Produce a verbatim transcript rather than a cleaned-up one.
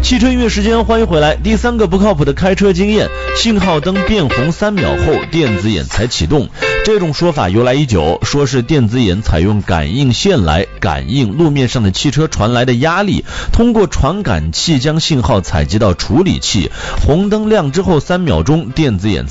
汽车音乐时间，欢迎回来。第三个不靠谱的开车经验，信号灯变红三秒后电子眼才启动。这种说法由来已久，说是电子眼采用感应线来感应路面上的汽车传来的压力，通过传感器将信号采集到处理器，红灯亮之后三秒钟电子眼